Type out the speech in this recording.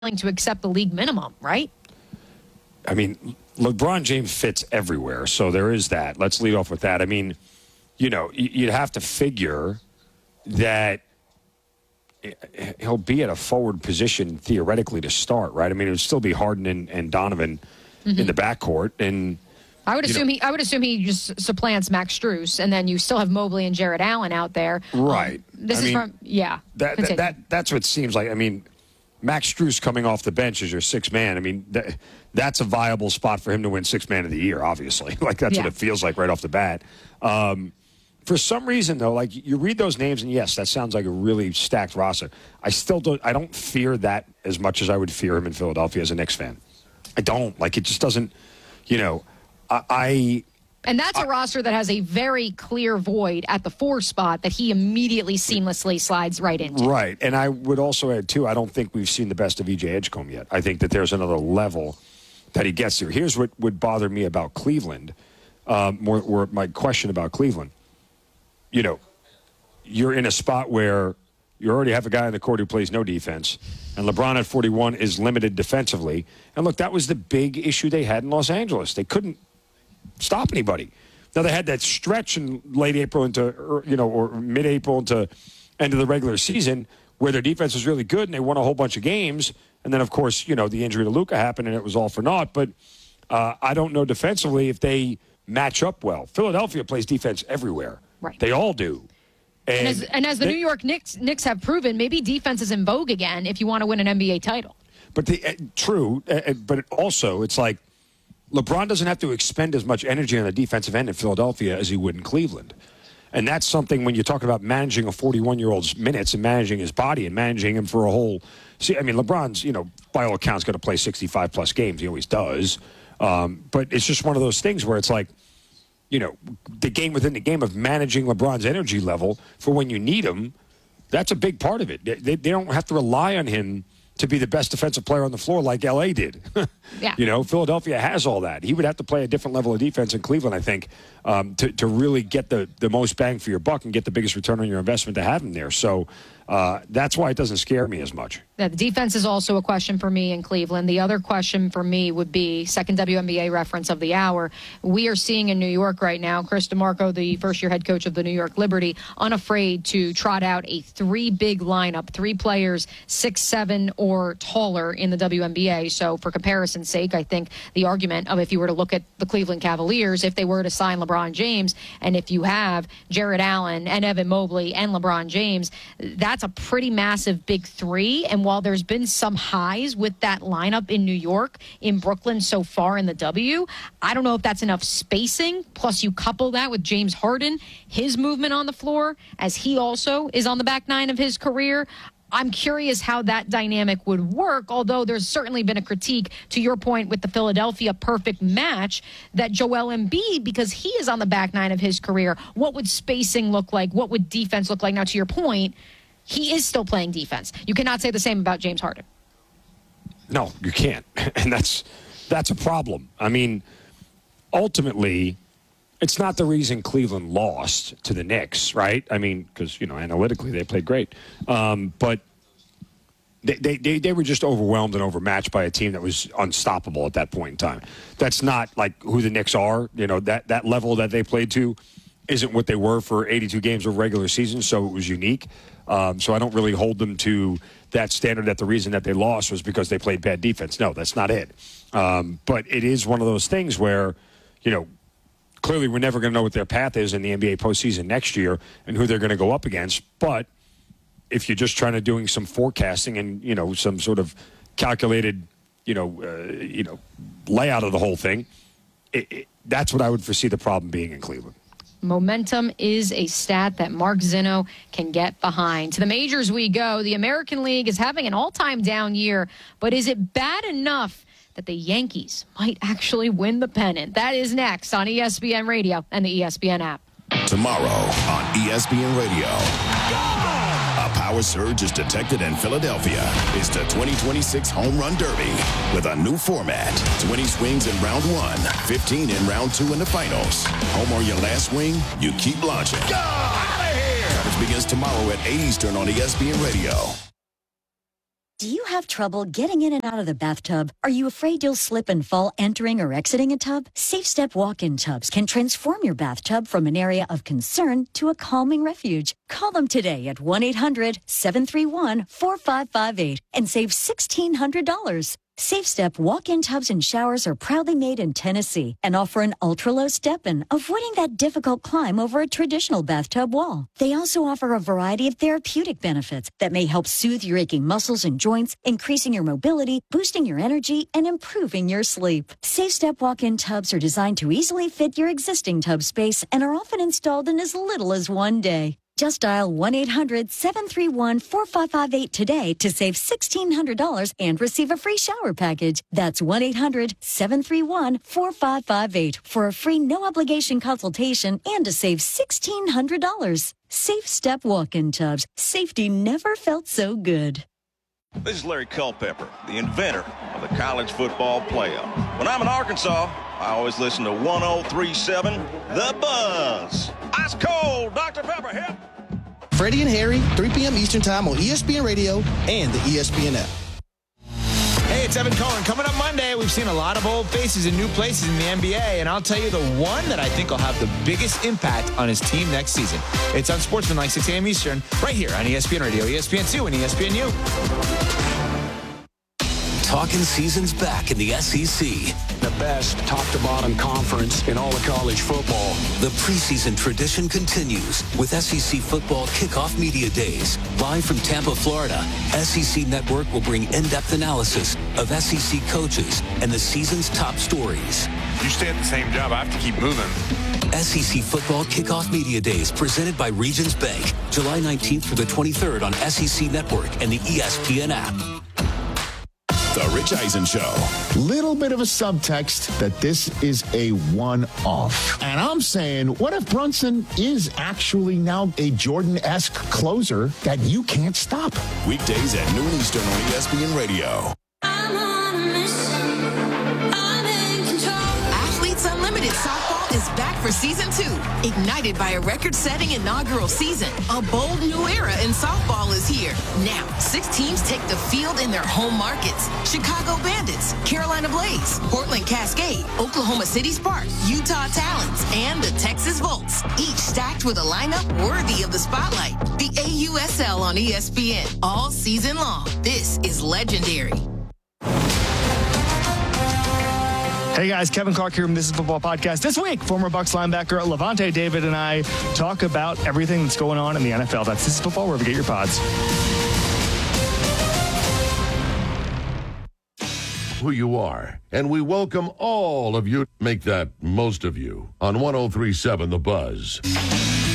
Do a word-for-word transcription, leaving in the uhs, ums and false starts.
willing to accept the league minimum, right? I mean, LeBron James fits everywhere, so there is that. Let's lead off with that. I mean, you know, you'd have to figure that he'll be at a forward position theoretically to start, right? I mean, it would still be Harden and, and Donovan mm-hmm. in the backcourt, and I would assume know, he. I would assume he just supplants Max Strus, and then you still have Mobley and Jarrett Allen out there. Right. Um, this I is mean, from yeah. That, that that that's what it seems like. I mean, Max Strus coming off the bench as your sixth man. I mean, that, that's a viable spot for him to win sixth man of the year. Obviously, like that's yeah. what it feels like right off the bat. Um, for some reason, though, like you read those names, and yes, that sounds like a really stacked roster. I still don't. I don't fear that as much as I would fear him in Philadelphia as a Knicks fan. I don't. Like it just doesn't. You know. I and that's a I, roster that has a very clear void at the four spot that he immediately seamlessly slides right into. Right, and I would also add too. I don't think we've seen the best of E J Edgecombe yet. I think that there's another level that he gets to. Here's what would bother me about Cleveland. Um, more, more my question about Cleveland. You know, you're in a spot where you already have a guy on the court who plays no defense, and LeBron at forty-one is limited defensively. And look, that was the big issue they had in Los Angeles. They couldn't stop anybody. Now they had that stretch in late April into, you know, or mid-April into end of the regular season where their defense was really good and they won a whole bunch of games. And then, of course, you know, the injury to Luka happened and it was all for naught. But uh, I don't know defensively if they match up well. Philadelphia plays defense everywhere. Right. They all do. And, and, as, and as the they, New York Knicks, Knicks have proven, maybe defense is in vogue again if you want to win an N B A title. But the uh, true, uh, but also it's like LeBron doesn't have to expend as much energy on the defensive end in Philadelphia as he would in Cleveland. And that's something when you're talking about managing a forty-one-year-old's minutes and managing his body and managing him for a whole – see, I mean, LeBron's, you know, by all accounts, going to play sixty-five-plus games. He always does. Um, but it's just one of those things where it's like, you know, the game within the game of managing LeBron's energy level for when you need him, that's a big part of it. They, they don't have to rely on him to be the best defensive player on the floor like L A did. yeah. You know, Philadelphia has all that. He would have to play a different level of defense in Cleveland, I think, um, to, to really get the, the most bang for your buck and get the biggest return on your investment to have him there. So uh, that's why it doesn't scare me as much. Yeah, the defense is also a question for me in Cleveland. The other question for me would be, second W N B A reference of the hour, we are seeing in New York right now, Chris DeMarco, the first-year head coach of the New York Liberty, unafraid to trot out a three-big lineup, three players, six, seven, or taller in the W N B A. So for comparison's sake, I think the argument of if you were to look at the Cleveland Cavaliers, if they were to sign LeBron James, and if you have Jarrett Allen and Evan Mobley and LeBron James, that's a pretty massive big three. And while there's been some highs with that lineup in New York, in Brooklyn so far in the W, I don't know if that's enough spacing. Plus you couple that with James Harden, his movement on the floor, as he also is on the back nine of his career. I'm curious how that dynamic would work, although there's certainly been a critique, to your point, with the Philadelphia perfect match, that Joel Embiid, because he is on the back nine of his career, what would spacing look like? What would defense look like? Now, to your point, he is still playing defense. You cannot say the same about James Harden. No, you can't. And that's that's a problem. I mean, ultimately, it's not the reason Cleveland lost to the Knicks, right? I mean, because, you know, analytically they played great. Um, but they, they, they, they were just overwhelmed and overmatched by a team that was unstoppable at that point in time. That's not like who the Knicks are. You know, that, that level that they played to isn't what they were for eighty-two games of regular season, so it was unique. Um, so I don't really hold them to that standard that the reason that they lost was because they played bad defense. No, that's not it. Um, but it is one of those things where, you know, clearly we're never going to know what their path is in the N B A postseason next year and who they're going to go up against. But if you're just trying to doing some forecasting and, you know, some sort of calculated, you know, uh, you know, layout of the whole thing, it, it, that's what I would foresee the problem being in Cleveland. Momentum is a stat that Mark Zinno can get behind. To the majors we go. The American League is having an all-time down year, but is it bad enough that the Yankees might actually win the pennant? That is next on E S P N Radio and the E S P N app. Tomorrow on E S P N Radio. A power surge is detected in Philadelphia. It's the twenty twenty-six Home Run Derby with a new format. twenty swings in round one, fifteen in round two in the finals. Home on your last swing, you keep launching. Go out of here! Coverage begins tomorrow at eight Eastern on E S P N Radio. Do you have trouble getting in and out of the bathtub? Are you afraid you'll slip and fall entering or exiting a tub? Safe Step walk-in tubs can transform your bathtub from an area of concern to a calming refuge. Call them today at one eight hundred seven three one four five five eight and save sixteen hundred dollars. Safe Step walk-in tubs and showers are proudly made in Tennessee and offer an ultra-low step-in, avoiding that difficult climb over a traditional bathtub wall. They also offer a variety of therapeutic benefits that may help soothe your aching muscles and joints, increasing your mobility, boosting your energy, and improving your sleep. Safe Step walk-in tubs are designed to easily fit your existing tub space and are often installed in as little as one day. Just dial one eight hundred seven three one four five five eight today to save sixteen hundred dollars and receive a free shower package. That's one eight hundred seven three one four five five eight for a free no-obligation consultation and to save sixteen hundred dollars. Safe Step walk-in tubs. Safety never felt so good. This is Larry Culpepper, the inventor of the college football playoff. When I'm in Arkansas, I always listen to one oh three point seven The Buzz. Ice cold, Doctor Pepper, help. Freddie and Harry, three p.m. Eastern Time on E S P N Radio and the E S P N app. Hey, it's Evan Cohen. Coming up Monday, we've seen a lot of old faces in new places in the N B A, and I'll tell you the one that I think will have the biggest impact on his team next season. It's on Sportsman, like six a.m. Eastern, right here on E S P N Radio, E S P N two, and E S P N U. Talking season's back in the S E C. The best top-to-bottom conference in all of college football. The preseason tradition continues with S E C Football Kickoff Media Days. Live from Tampa, Florida, S E C Network will bring in-depth analysis of S E C coaches and the season's top stories. You stay at the same job, I have to keep moving. S E C Football Kickoff Media Days presented by Regions Bank. July nineteenth through the twenty-third on S E C Network and the E S P N app. The Rich Eisen Show. Little bit of a subtext that this is a one-off. And I'm saying, what if Brunson is actually now a Jordan-esque closer that you can't stop? Weekdays at noon Eastern on E S P N Radio. I'm on a mission. I'm in control. Athletes Unlimited Softball is back for season two. Ignited by a record-setting inaugural season, a bold new era in softball is here. Now, six teams take the field in their home markets. Chicago Bandits, Carolina Blaze, Portland Cascade, Oklahoma City Sparks, Utah Talons, and the Texas Volts. Each stacked with a lineup worthy of the spotlight. The A U S L on E S P N all season long. This is legendary. Hey guys, Kevin Clark here from This Is Football Podcast. This week, former Bucs linebacker Levante David and I talk about everything that's going on in the N F L. That's This Is Football, wherever you get your pods. Who you are, and we welcome all of you. Make that most of you on one oh three point seven The Buzz.